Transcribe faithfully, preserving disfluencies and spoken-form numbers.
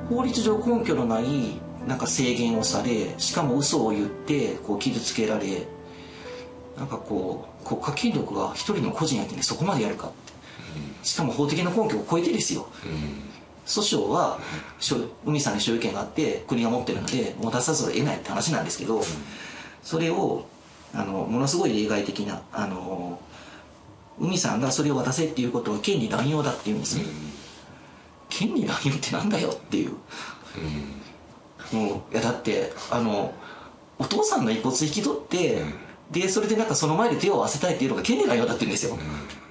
法律上根拠のないなんか制限をされ、しかも嘘を言ってこう傷つけられ、なんかこう国家権力が一人の個人相手にそこまでやるかって、しかも法的な根拠を超えてですよ。訴訟は海さんに所有権があって国が持ってるので持たさざるを得ないって話なんですけど、それをあのものすごい例外的な、あの海さんがそれを渡せっていうことは権利乱用だっていうんですね。権利乱用ってなんだよっていう。もういやだってあのお父さんの遺骨引き取って、でそれでなんかその前で手を合わせたいっていうのが権利乱用だって言うんですよ。